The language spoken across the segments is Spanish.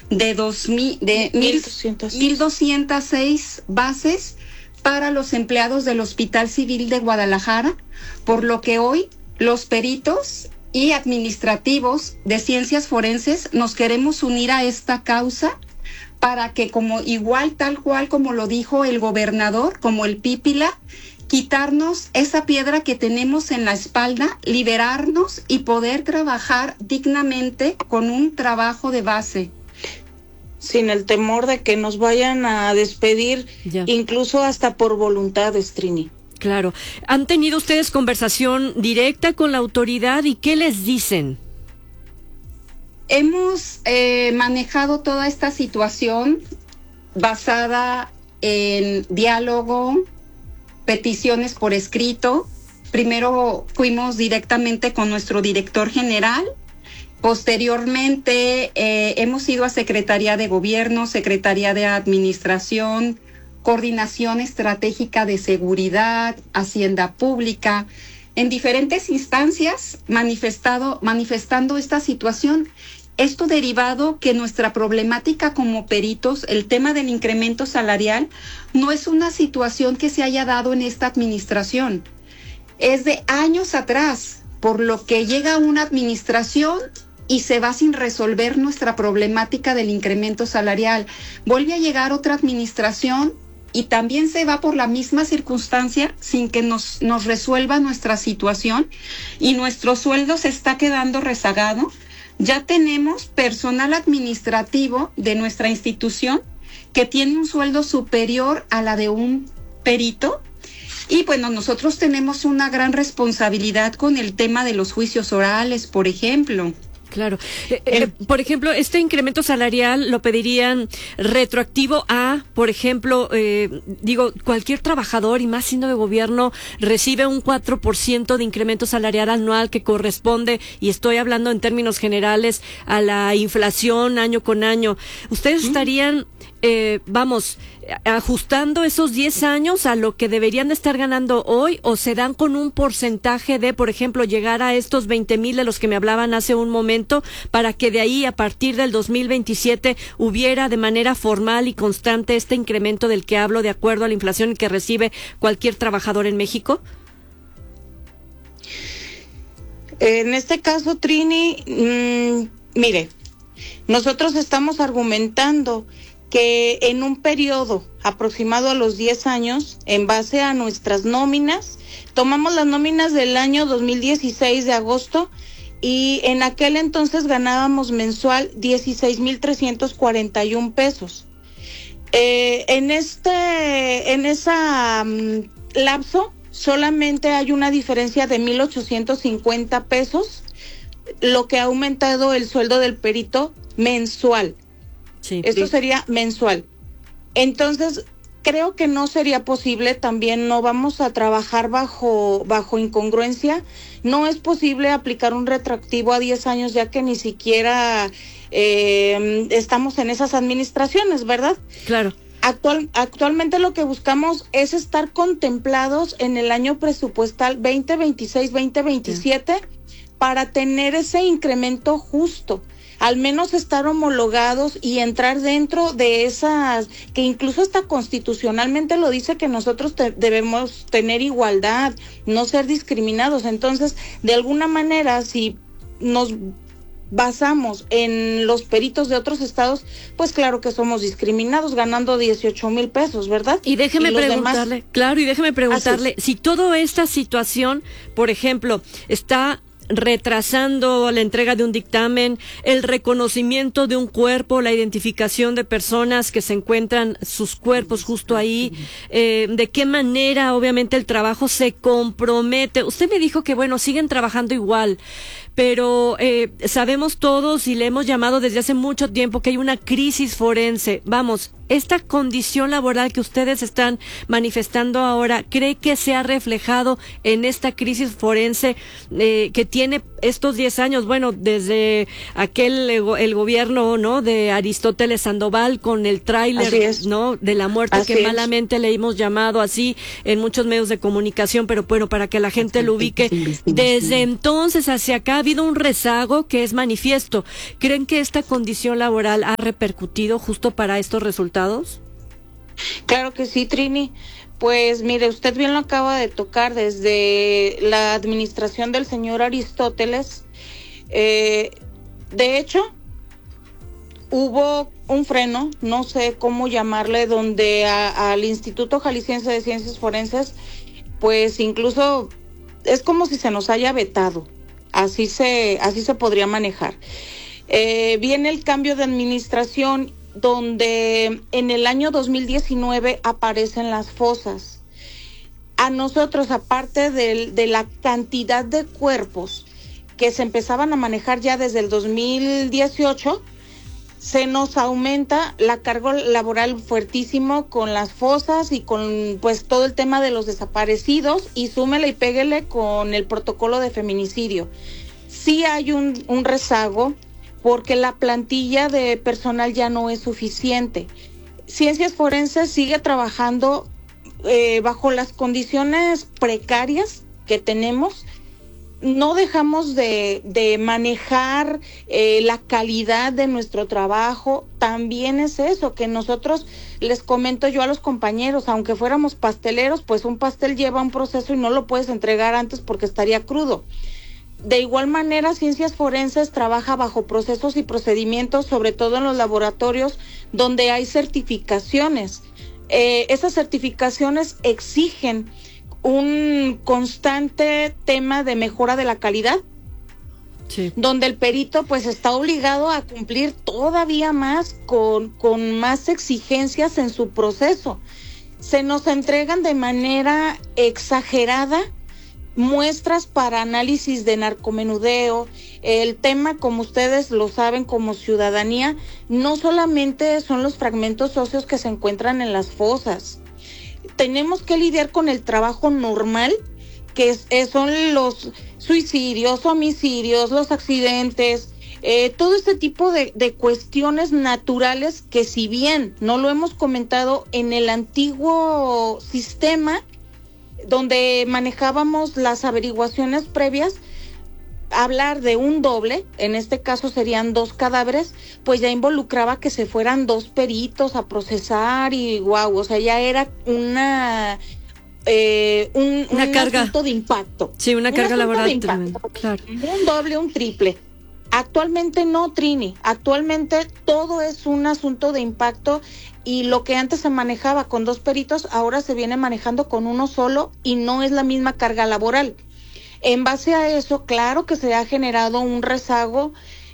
de 1,206 bases para los empleados del Hospital Civil de Guadalajara, por lo que hoy los peritos y administrativos de ciencias forenses nos queremos unir a esta causa para que, como igual tal cual como lo dijo el gobernador, como el Pípila, quitarnos esa piedra que tenemos en la espalda, liberarnos y poder trabajar dignamente con un trabajo de base. Sin el temor de que nos vayan a despedir, incluso hasta por voluntad, Trini. Claro. ¿Han tenido ustedes conversación directa con la autoridad y qué les dicen? Hemos manejado toda esta situación basada en diálogo, peticiones por escrito. Primero fuimos directamente con nuestro director general. Posteriormente hemos ido a Secretaría de Gobierno, Secretaría de Administración, Coordinación Estratégica de Seguridad, Hacienda Pública, en diferentes instancias manifestando esta situación. Esto derivado que nuestra problemática como peritos, el tema del incremento salarial, no es una situación que se haya dado en esta administración. Es de años atrás, por lo que llega una administración y se va sin resolver nuestra problemática del incremento salarial. Vuelve a llegar otra administración y también se va por la misma circunstancia sin que nos resuelva nuestra situación y nuestro sueldo se está quedando rezagado. Ya tenemos personal administrativo de nuestra institución que tiene un sueldo superior a la de un perito. Y bueno, nosotros tenemos una gran responsabilidad con el tema de los juicios orales, por ejemplo. Claro. Por ejemplo, este incremento salarial lo pedirían retroactivo a, por ejemplo, cualquier trabajador y más siendo de gobierno recibe un 4% de incremento salarial anual que corresponde, y estoy hablando en términos generales, a la inflación año con año. ¿Ustedes estarían, ajustando esos 10 años a lo que deberían de estar ganando hoy, o se dan con un porcentaje de, por ejemplo, llegar a estos 20,000 de los que me hablaban hace un momento, para que de ahí a partir del 2027 hubiera de manera formal y constante este incremento del que hablo de acuerdo a la inflación que recibe cualquier trabajador en México? En este caso, Trini, mire, nosotros estamos argumentando que en un periodo aproximado a los 10 años, en base a nuestras nóminas, tomamos las nóminas del año 2016 de agosto, y en aquel entonces ganábamos mensual 16,341 pesos. En esa lapso solamente hay una diferencia de 1,850 pesos, lo que ha aumentado el sueldo del perito mensual. Sí, esto sería mensual. Entonces, creo que no sería posible, también no vamos a trabajar bajo incongruencia. No es posible aplicar un retroactivo a 10 años, ya que ni siquiera estamos en esas administraciones, ¿verdad? Claro. Actualmente lo que buscamos es estar contemplados en el año presupuestal 2026-2027 para tener ese incremento justo. Al menos estar homologados y entrar dentro de esas, que incluso hasta constitucionalmente lo dice, que nosotros debemos tener igualdad, no ser discriminados. Entonces, de alguna manera, si nos basamos en los peritos de otros estados, pues claro que somos discriminados, ganando 18,000 pesos, ¿verdad? Y déjeme preguntarle, si toda esta situación, por ejemplo, está retrasando la entrega de un dictamen, el reconocimiento de un cuerpo, la identificación de personas que se encuentran sus cuerpos justo ahí, de qué manera obviamente el trabajo se compromete. Usted me dijo que bueno, siguen trabajando igual, pero sabemos todos y le hemos llamado desde hace mucho tiempo que hay una crisis forense. Vamos, esta condición laboral que ustedes están manifestando ahora, ¿cree que se ha reflejado en esta crisis forense que tiene estos 10 años? Bueno, desde el gobierno, ¿no?, de Aristóteles Sandoval con el tráiler, ¿no?, de la muerte, que malamente le hemos llamado así en muchos medios de comunicación, pero bueno, para que la gente lo ubique. Desde entonces hacia acá ha habido un rezago que es manifiesto. ¿Creen que esta condición laboral ha repercutido justo para estos resultados? Claro que sí, Trini. Pues mire, usted bien lo acaba de tocar desde la administración del señor Aristóteles. De hecho, hubo un freno, no sé cómo llamarle, donde al Instituto Jalisciense de Ciencias Forenses, pues incluso es como si se nos haya vetado. Así se podría manejar. Viene el cambio de administración, donde en el año 2019 aparecen las fosas. A nosotros, aparte de la cantidad de cuerpos que se empezaban a manejar ya desde el 2018, se nos aumenta la carga laboral fuertísimo con las fosas y con pues todo el tema de los desaparecidos, y súmele y péguele con el protocolo de feminicidio. Sí hay un rezago, porque la plantilla de personal ya no es suficiente. Ciencias Forenses sigue trabajando bajo las condiciones precarias que tenemos. No dejamos de manejar la calidad de nuestro trabajo. También es eso, que nosotros, les comento yo a los compañeros, aunque fuéramos pasteleros, pues un pastel lleva un proceso y no lo puedes entregar antes porque estaría crudo. De igual manera, Ciencias Forenses trabaja bajo procesos y procedimientos, sobre todo en los laboratorios donde hay certificaciones. Esas certificaciones exigen un constante tema de mejora de la calidad, sí, donde el perito pues está obligado a cumplir todavía más con más exigencias en su proceso. Se nos entregan de manera exagerada muestras para análisis de narcomenudeo. El tema, como ustedes lo saben como ciudadanía, no solamente son los fragmentos óseos que se encuentran en las fosas. Tenemos que lidiar con el trabajo normal, que son los suicidios, homicidios, los accidentes, todo este tipo de cuestiones naturales que, si bien no lo hemos comentado en el antiguo sistema, donde manejábamos las averiguaciones previas, hablar de un doble, en este caso serían 2 cadáveres, pues ya involucraba que se fueran 2 peritos a procesar y o sea, ya era una carga, asunto de impacto. Sí, una carga laboral tremenda, claro. Un doble, un triple. Actualmente no, Trini. Actualmente todo es un asunto de impacto, y lo que antes se manejaba con 2 peritos, ahora se viene manejando con 1 solo, y no es la misma carga laboral. En base a eso, claro que se ha generado un rezago,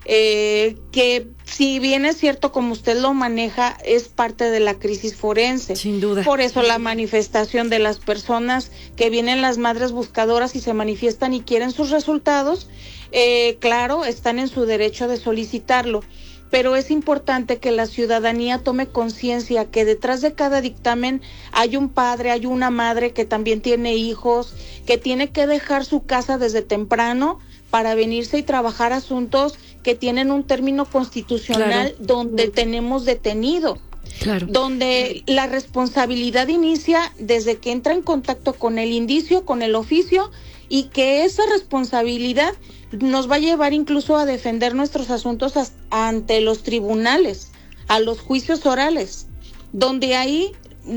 que si bien es cierto, como usted lo maneja, es parte de la crisis forense. Sin duda. Por eso la manifestación de las personas que vienen, las madres buscadoras, y se manifiestan y quieren sus resultados, claro, están en su derecho de solicitarlo. Pero es importante que la ciudadanía tome conciencia que detrás de cada dictamen hay un padre, hay una madre que también tiene hijos, que tiene que dejar su casa desde temprano para venirse y trabajar asuntos que tienen un término constitucional, claro, donde tenemos detenido. Claro. Donde la responsabilidad inicia desde que entra en contacto con el indicio, con el oficio, y que esa responsabilidad nos va a llevar incluso a defender nuestros asuntos ante los tribunales, a los juicios orales, donde hay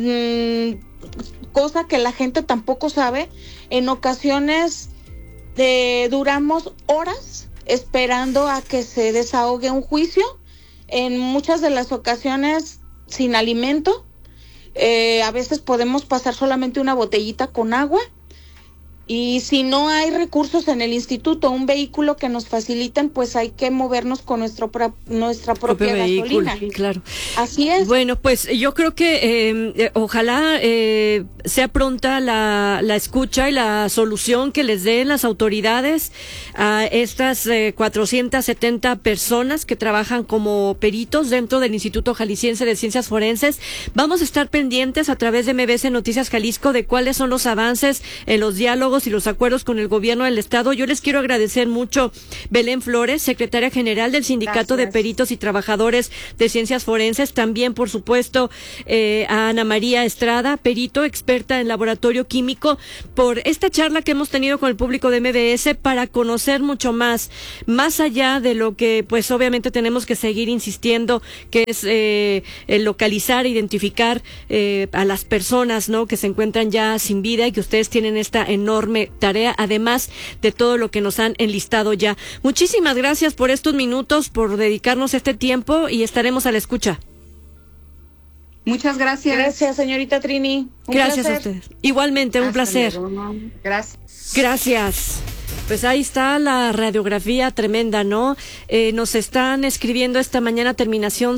cosa que la gente tampoco sabe, en ocasiones duramos horas esperando a que se desahogue un juicio, en muchas de las ocasiones sin alimento, a veces podemos pasar solamente una botellita con agua, y si no hay recursos en el instituto, un vehículo que nos faciliten, pues hay que movernos con nuestra propia gasolina. Claro. Así es. Bueno, pues yo creo que ojalá sea pronta la escucha y la solución que les den las autoridades a estas 470 personas que trabajan como peritos dentro del Instituto Jalisciense de Ciencias Forenses. Vamos a estar pendientes a través de MBS Noticias Jalisco de cuáles son los avances en los diálogos diálogos y los acuerdos con el gobierno del estado. Yo les quiero agradecer mucho Belén Flores, secretaria general del Sindicato de Peritos y Trabajadores de Ciencias Forenses, también por supuesto a Ana María Estrada, perito, experta en laboratorio químico, por esta charla que hemos tenido con el público de MBS para conocer mucho más allá de lo que pues obviamente tenemos que seguir insistiendo, que es localizar, identificar a las personas, ¿no?, que se encuentran ya sin vida, y que ustedes tienen esta enorme tarea, además de todo lo que nos han enlistado ya. Muchísimas gracias por estos minutos, por dedicarnos este tiempo, y estaremos a la escucha. Muchas gracias. Gracias, señorita Trini. Gracias a ustedes. Igualmente, un placer. Gracias. Gracias. Pues ahí está la radiografía tremenda, ¿no? Nos están escribiendo esta mañana, terminación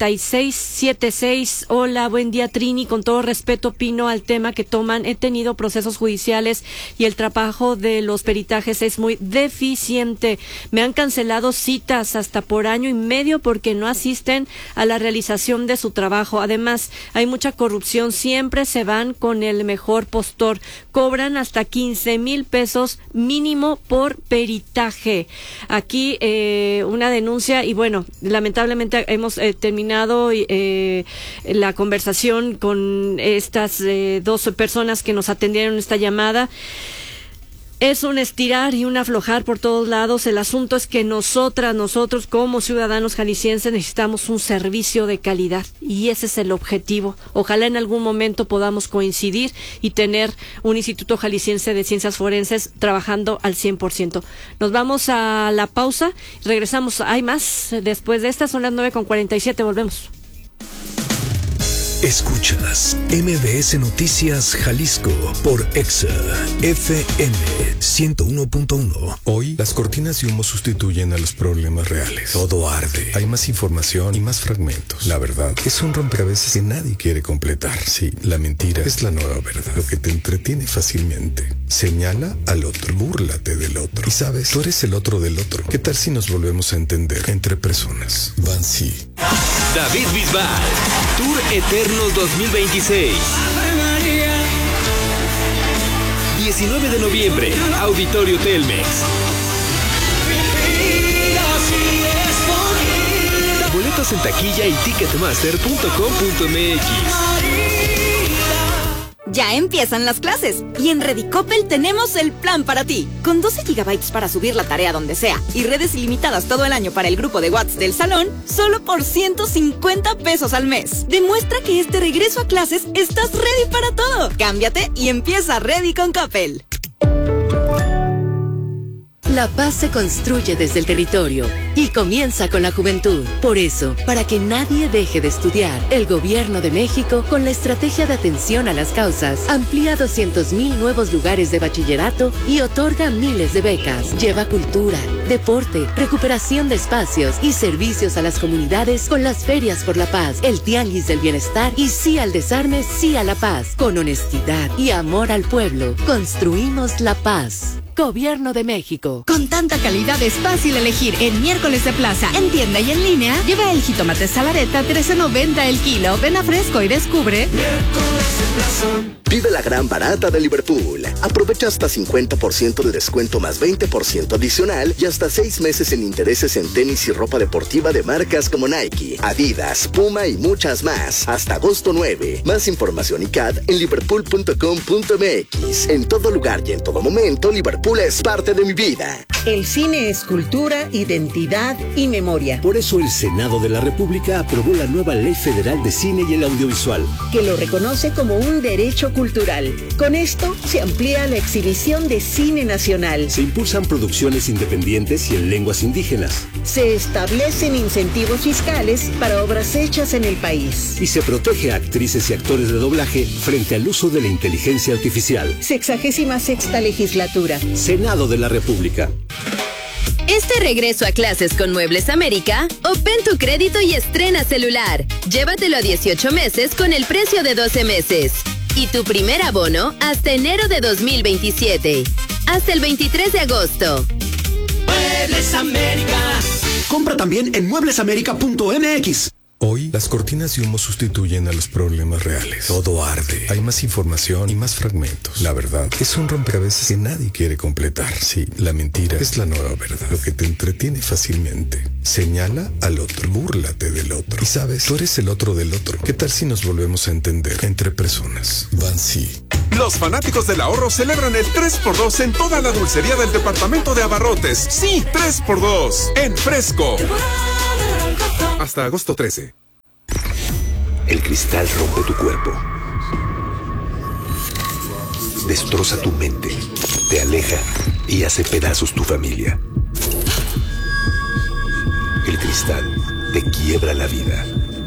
6676. Hola, buen día, Trini. Con todo respeto, opino al tema que toman. He tenido procesos judiciales y el trabajo de los peritajes es muy deficiente. Me han cancelado citas hasta por 1.5 años porque no asisten a la realización de su trabajo. Además, hay mucha corrupción. Siempre se van con el mejor postor. Cobran hasta 15,000 pesos mínimo por peritaje. Aquí una denuncia, y bueno, lamentablemente hemos terminado la conversación con estas 2 personas que nos atendieron esta llamada. Es un estirar y un aflojar por todos lados. El asunto es que nosotros como ciudadanos jaliscienses necesitamos un servicio de calidad, y ese es el objetivo. Ojalá en algún momento podamos coincidir y tener un Instituto Jalisciense de Ciencias Forenses trabajando al 100%. Nos vamos a la pausa, regresamos. Hay más después de esta, son las 9:47, volvemos. Escuchas MBS Noticias Jalisco por Exa FM 101.1. Hoy, las cortinas de humo sustituyen a los problemas reales. Todo arde. Hay más información y más fragmentos. La verdad es un rompecabezas que nadie quiere completar. Sí, la mentira es la nueva verdad. Lo que te entretiene fácilmente. Señala al otro. Búrlate del otro. Y sabes, tú eres el otro del otro. ¿Qué tal si nos volvemos a entender entre personas? Bansi. David Bisbal, Tour Eternos 2026. 19 de noviembre, Auditorio Telmex. Boletos en taquilla y ticketmaster.com.mx. Ya empiezan las clases y en Redicopel tenemos el plan para ti. Con 12 GB para subir la tarea donde sea y redes ilimitadas todo el año para el grupo de WhatsApp del salón, solo por 150 pesos al mes. Demuestra que este regreso a clases estás ready para todo. Cámbiate y empieza Ready con Coppel. La paz se construye desde el territorio y comienza con la juventud. Por eso, para que nadie deje de estudiar, el Gobierno de México, con la estrategia de atención a las causas, amplía 200,000 nuevos lugares de bachillerato y otorga miles de becas. Lleva cultura, deporte, recuperación de espacios y servicios a las comunidades con las ferias por la paz, el tianguis del bienestar y sí al desarme, sí a la paz. Con honestidad y amor al pueblo, construimos la paz. Gobierno de México. Con tanta calidad es fácil elegir en Miércoles de Plaza. En tienda y en línea, lleva el jitomate salareta 13.90 el kilo. Ven a Fresco y descubre Miércoles de Plaza. Vive la gran barata de Liverpool. Aprovecha hasta 50% de descuento más 20% adicional y hasta 6 meses en intereses en tenis y ropa deportiva de marcas como Nike, Adidas, Puma y muchas más. Hasta agosto 9. Más información y CAD en liverpool.com.mx. En todo lugar y en todo momento, Liverpool es parte de mi vida. El cine es cultura, identidad y memoria. Por eso el Senado de la República aprobó la nueva Ley Federal de Cine y el Audiovisual, que lo reconoce como un derecho cultural. Con esto se amplía la exhibición de cine nacional. Se impulsan producciones independientes y en lenguas indígenas. Se establecen incentivos fiscales para obras hechas en el país. Y se protege a actrices y actores de doblaje frente al uso de la inteligencia artificial. 66ª legislatura. Senado de la República. Este regreso a clases con Muebles América, obtén tu crédito y estrena celular. Llévatelo a 18 meses con el precio de 12 meses. Y tu primer abono hasta enero de 2027. Hasta el 23 de agosto. Muebles América. Compra también en mueblesamerica.mx. Hoy, las cortinas de humo sustituyen a los problemas reales. Todo arde. Hay más información y más fragmentos. La verdad es un rompecabezas que nadie quiere completar. Sí, la mentira es la nueva verdad. Lo que te entretiene fácilmente. Señala al otro. Búrlate del otro. Y sabes, tú eres el otro del otro. ¿Qué tal si nos volvemos a entender entre personas? Bansi. Los fanáticos del ahorro celebran el 3x2 en toda la dulcería del departamento de abarrotes. Sí, 3x2 en Fresco. Hasta agosto 13. El cristal rompe tu cuerpo. Destroza tu mente. Te aleja y hace pedazos tu familia. El cristal te quiebra la vida.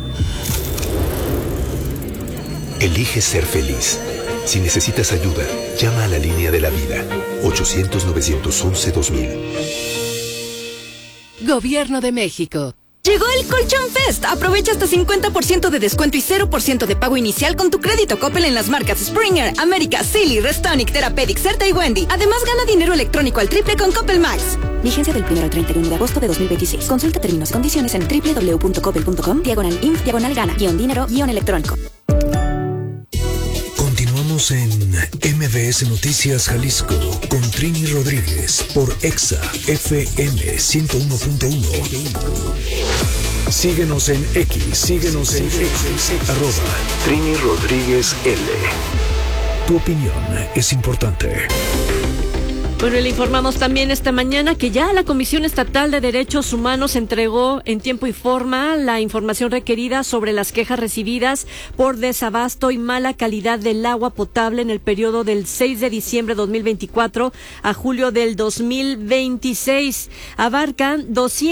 Elige ser feliz. Si necesitas ayuda, llama a la línea de la vida. 800-911-2000. Gobierno de México. Llegó el Colchón Fest. Aprovecha hasta 50% de descuento y 0% de pago inicial con tu crédito Coppel en las marcas Springer, América, Silly, Restonic, Therapeutic, Certa y Wendy. Además, gana dinero electrónico al triple con Coppel Max. Vigencia del 1 al 31 de agosto de 2026. Consulta términos y condiciones en www.coppel.com/in-dinero-electrónico. Continuamos en MBS Noticias Jalisco con Trini Rodríguez por Exa FM 101.1. Síguenos en X, @Trini Rodríguez L. Tu opinión es importante. Bueno, le informamos también esta mañana que ya la Comisión Estatal de Derechos Humanos entregó en tiempo y forma la información requerida sobre las quejas recibidas por desabasto y mala calidad del agua potable en el periodo del 6 de diciembre de 2024 a julio del 2026. Abarcan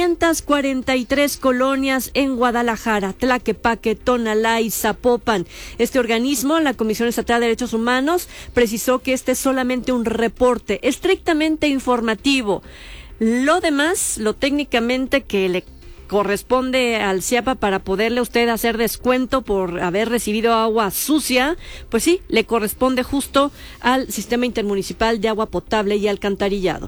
243 colonias en Guadalajara, Tlaquepaque, Tonalá y Zapopan. Este organismo, la Comisión Estatal de Derechos Humanos, precisó que este es solamente un reporte estrictamente informativo. Lo demás, lo técnicamente que le corresponde al CIAPA para poderle a usted hacer descuento por haber recibido agua sucia, pues sí, le corresponde justo al Sistema Intermunicipal de Agua Potable y Alcantarillado.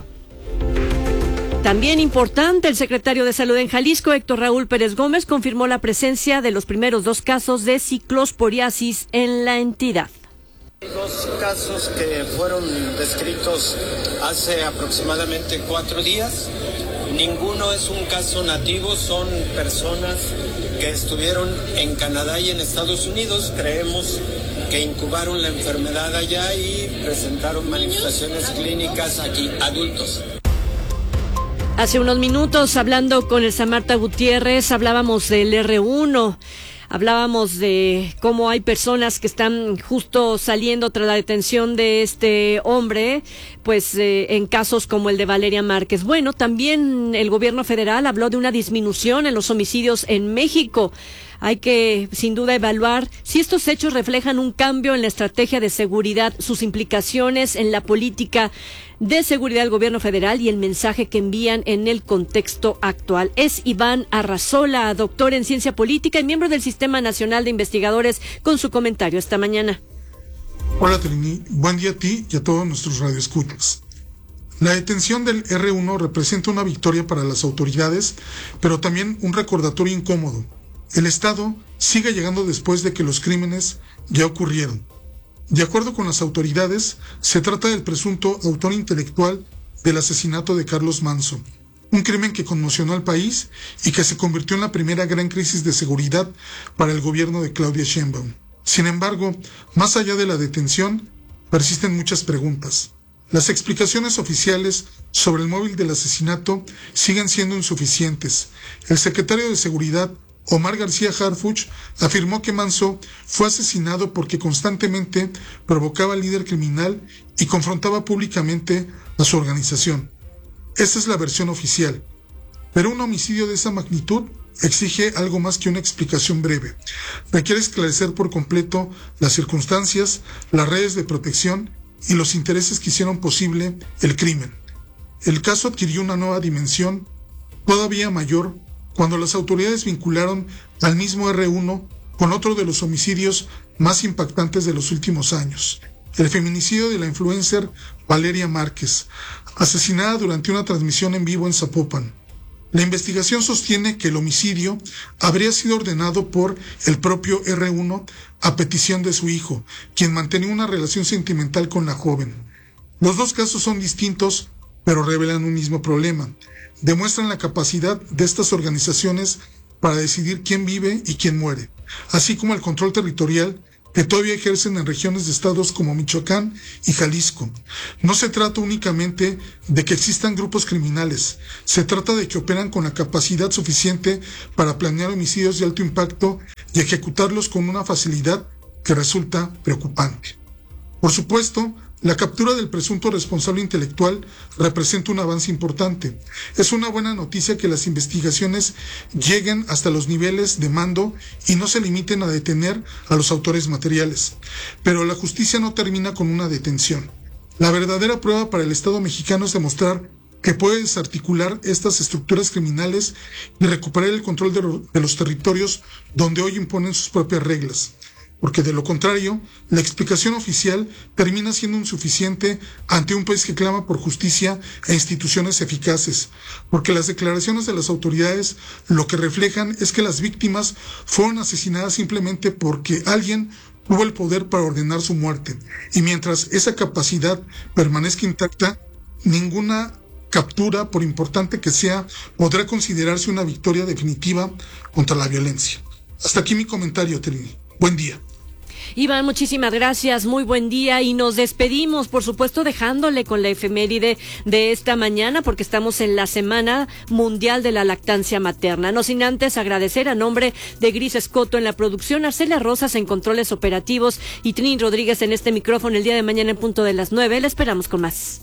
También importante, el secretario de Salud en Jalisco, Héctor Raúl Pérez Gómez, confirmó la presencia de los primeros 2 casos de ciclosporiasis en la entidad. 2 casos que fueron descritos hace aproximadamente 4 días. Ninguno es un caso nativo, son personas que estuvieron en Canadá y en Estados Unidos. Creemos que incubaron la enfermedad allá y presentaron manifestaciones clínicas aquí, adultos. Hace unos minutos, hablando con Elsa Marta Gutiérrez, hablábamos del R1. Hablábamos de cómo hay personas que están justo saliendo tras la detención de este hombre, pues en casos como el de Valeria Márquez. Bueno, también el gobierno federal habló de una disminución en los homicidios en México. Hay que, sin duda, evaluar si estos hechos reflejan un cambio en la estrategia de seguridad, sus implicaciones en la política de seguridad del gobierno federal y el mensaje que envían en el contexto actual. Es Iván Arrazola, doctor en ciencia política y miembro del Sistema Nacional de Investigadores, con su comentario esta mañana. Hola Trini, buen día a ti y a todos nuestros radioescuchas. La detención del R1 representa una victoria para las autoridades, pero también un recordatorio incómodo. El Estado sigue llegando después de que los crímenes ya ocurrieron. De acuerdo con las autoridades, se trata del presunto autor intelectual del asesinato de Carlos Manzo, un crimen que conmocionó al país y que se convirtió en la primera gran crisis de seguridad para el gobierno de Claudia Sheinbaum. Sin embargo, más allá de la detención, persisten muchas preguntas. Las explicaciones oficiales sobre el móvil del asesinato siguen siendo insuficientes. El secretario de Seguridad, Omar García Harfuch, afirmó que Manzo fue asesinado porque constantemente provocaba al líder criminal y confrontaba públicamente a su organización. Esa es la versión oficial. Pero un homicidio de esa magnitud exige algo más que una explicación breve. Requiere esclarecer por completo las circunstancias, las redes de protección y los intereses que hicieron posible el crimen. El caso adquirió una nueva dimensión todavía mayor cuando las autoridades vincularon al mismo R1 con otro de los homicidios más impactantes de los últimos años, el feminicidio de la influencer Valeria Márquez, asesinada durante una transmisión en vivo en Zapopan. La investigación sostiene que el homicidio habría sido ordenado por el propio R1 a petición de su hijo, quien mantenía una relación sentimental con la joven. Los dos casos son distintos, pero revelan un mismo problema. Demuestran la capacidad de estas organizaciones para decidir quién vive y quién muere, así como el control territorial que todavía ejercen en regiones de estados como Michoacán y Jalisco. No se trata únicamente de que existan grupos criminales, se trata de que operan con la capacidad suficiente para planear homicidios de alto impacto y ejecutarlos con una facilidad que resulta preocupante. Por supuesto, la captura del presunto responsable intelectual representa un avance importante. Es una buena noticia que las investigaciones lleguen hasta los niveles de mando y no se limiten a detener a los autores materiales. Pero la justicia no termina con una detención. La verdadera prueba para el Estado mexicano es demostrar que puede desarticular estas estructuras criminales y recuperar el control de los territorios donde hoy imponen sus propias reglas. Porque de lo contrario, la explicación oficial termina siendo insuficiente ante un país que clama por justicia e instituciones eficaces, porque las declaraciones de las autoridades lo que reflejan es que las víctimas fueron asesinadas simplemente porque alguien tuvo el poder para ordenar su muerte, y mientras esa capacidad permanezca intacta, ninguna captura, por importante que sea, podrá considerarse una victoria definitiva contra la violencia. Hasta aquí mi comentario, Trini. Buen día. Iván, muchísimas gracias, muy buen día y nos despedimos, por supuesto, dejándole con la efeméride de esta mañana porque estamos en la Semana Mundial de la Lactancia Materna. No sin antes agradecer a nombre de Gris Escoto en la producción, Arcelia Rosas en controles operativos y Trini Rodríguez en este micrófono el día de mañana en punto de las 9. Le esperamos con más.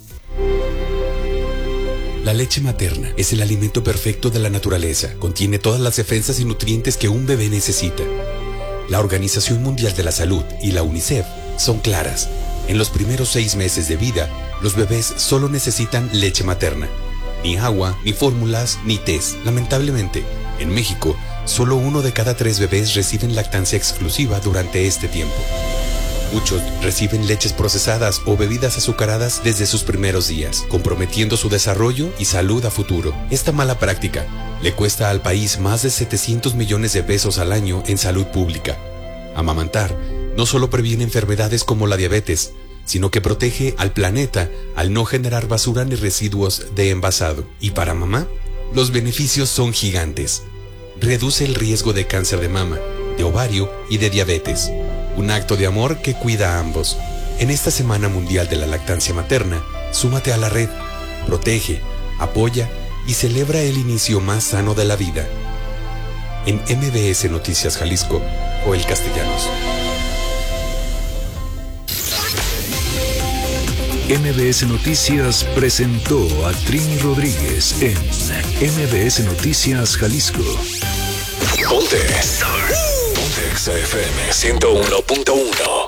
La leche materna es el alimento perfecto de la naturaleza. Contiene todas las defensas y nutrientes que un bebé necesita. La Organización Mundial de la Salud y la UNICEF son claras. En los primeros 6 meses de vida, los bebés solo necesitan leche materna. Ni agua, ni fórmulas, ni tés. Lamentablemente, en México, solo 1 de cada 3 bebés reciben lactancia exclusiva durante este tiempo. Muchos reciben leches procesadas o bebidas azucaradas desde sus primeros días, comprometiendo su desarrollo y salud a futuro. Esta mala práctica le cuesta al país más de 700 millones de pesos al año en salud pública. Amamantar no solo previene enfermedades como la diabetes, sino que protege al planeta al no generar basura ni residuos de envasado. Y para mamá, los beneficios son gigantes. Reduce el riesgo de cáncer de mama, de ovario y de diabetes. Un acto de amor que cuida a ambos. En esta Semana Mundial de la Lactancia Materna, súmate a la red, protege, apoya y celebra el inicio más sano de la vida. En MBS Noticias Jalisco, Joel Castellanos. MBS Noticias presentó a Trini Rodríguez en MBS Noticias Jalisco. Ponte XFM 101.1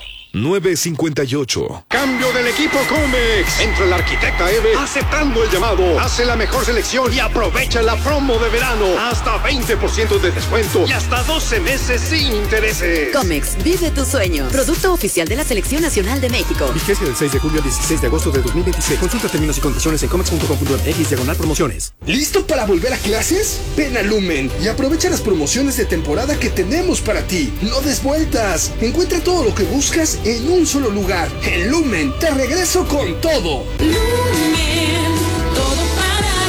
9:58. Cambio del equipo Comex. Entra el arquitecta Eve aceptando el llamado. Hace la mejor selección y aprovecha la promo de verano. Hasta 20% de descuento y hasta 12 meses sin intereses. Comex, vive tu sueño. Producto oficial de la Selección Nacional de México. Vigencia del 6 de julio al 16 de agosto de 2026. Consulta términos y condiciones en comex.com.mx/promociones. ¿Listo para volver a clases? Ven a Lumen y aprovecha las promociones de temporada que tenemos para ti. No des vueltas. Encuentra todo lo que buscas en un solo lugar. En Lumen, te regreso con todo. Lumen, todo para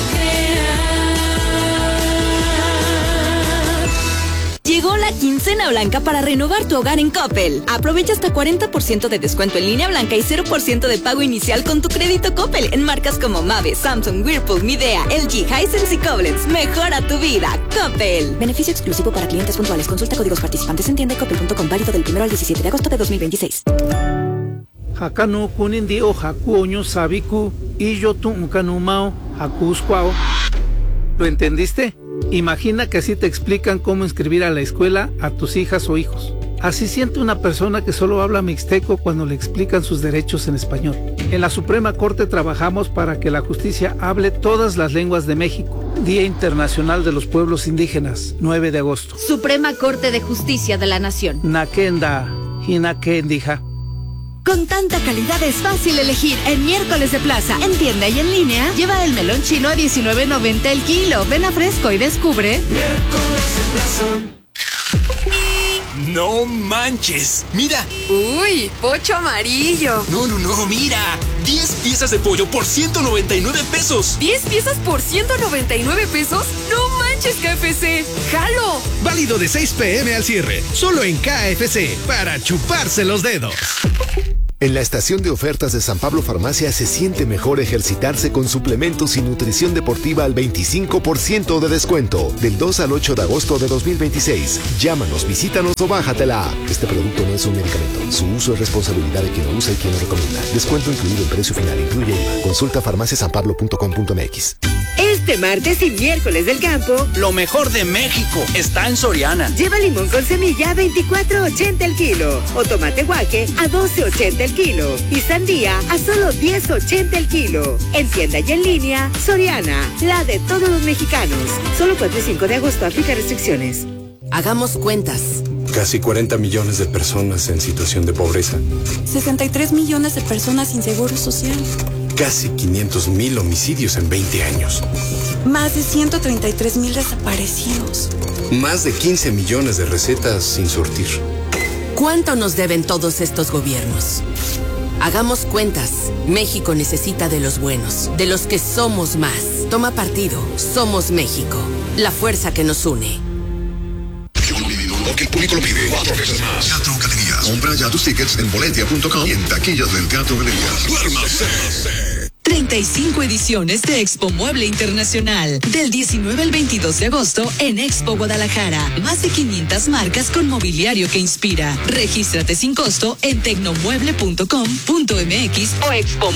crear. Llegó la quincena blanca para renovar tu hogar en Coppel. Aprovecha hasta 40% de descuento en línea blanca y 0% de pago inicial con tu crédito Coppel en marcas como Mave, Samsung, Whirlpool, Midea, LG, Hisense y Koblenz. Mejora tu vida. Coppel. Beneficio exclusivo para clientes puntuales. Consulta códigos participantes en tienda y coppel.com. Válido del 1 al 17 de agosto de 2026. Hakano kunindi o hakuoño sabiku y yo tu unkanumao hakuskwao. ¿Lo entendiste? Imagina que así te explican cómo inscribir a la escuela a tus hijas o hijos. Así siente una persona que solo habla mixteco cuando le explican sus derechos en español. En la Suprema Corte trabajamos para que la justicia hable todas las lenguas de México. Día Internacional de los Pueblos Indígenas, 9 de agosto. Suprema Corte de Justicia de la Nación. Nakenda, Hinakendija. Con tanta calidad es fácil elegir en Miércoles de Plaza. En tienda y en línea, lleva el melón chino a $19.90 el kilo. Ven a Fresco y descubre. Miércoles de Plaza. No manches, mira. Uy, pocho amarillo. No, mira. 10 piezas de pollo por 199 pesos. ¿10 piezas por 199 pesos? No manches, KFC. ¡Jalo! Válido de 6 p.m. al cierre. Solo en KFC. Para chuparse los dedos. En la estación de ofertas de San Pablo Farmacia se siente mejor ejercitarse con suplementos y nutrición deportiva al 25% de descuento. Del 2 al 8 de agosto de 2026. Llámanos, visítanos o bájate la app. Este producto no es un medicamento. Su uso es responsabilidad de quien lo usa y quien lo recomienda. Descuento incluido en precio final. Incluye IVA. Consulta farmaciasanpablo.com.mx. Este martes y miércoles del campo, lo mejor de México está en Soriana. Lleva limón con semilla a $24.80 el kilo. O tomate guaque a $12.80 el kilo. Y sandía a solo $10.80 el kilo. En tienda y en línea, Soriana, la de todos los mexicanos. Solo 4 y 5 de agosto, aplica restricciones. Hagamos cuentas. Casi 40 millones de personas en situación de pobreza. 63 millones de personas sin seguro social. Casi 500,000 homicidios en 20 años. Más de 133,000 desaparecidos. Más de 15 millones de recetas sin surtir. ¿Cuánto nos deben todos estos gobiernos? Hagamos cuentas. México necesita de los buenos, de los que somos más. Toma partido. Somos México. La fuerza que nos une. Lo que el público lo pide. 4 veces más. Teatro Galerías. Compra ya tus tickets en boletia.com y en taquillas del Teatro Galerías. ¡Duérmase! 35 ediciones de Expo Mueble Internacional. Del 19 al 22 de agosto en Expo Guadalajara. Más de 500 marcas con mobiliario que inspira. Regístrate sin costo en tecnomueble.com.mx o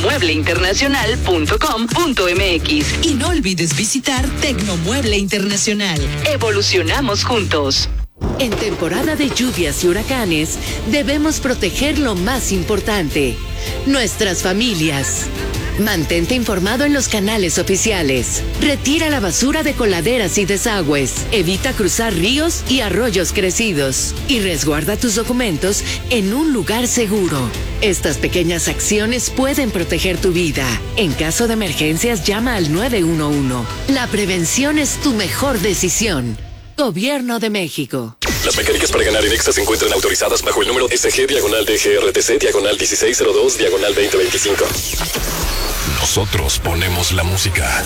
expomuebleinternacional.com.mx. Y no olvides visitar Tecnomueble Internacional. Evolucionamos juntos. En temporada de lluvias y huracanes, debemos proteger lo más importante, nuestras familias. Mantente informado en los canales oficiales. Retira la basura de coladeras y desagües. Evita cruzar ríos y arroyos crecidos. Y resguarda tus documentos en un lugar seguro. Estas pequeñas acciones pueden proteger tu vida. En caso de emergencias, llama al 911. La prevención es tu mejor decisión. Gobierno de México. Las mecánicas para ganar en Exa se encuentran autorizadas bajo el número SG/DGRTC/1602/2025. Nosotros ponemos la música.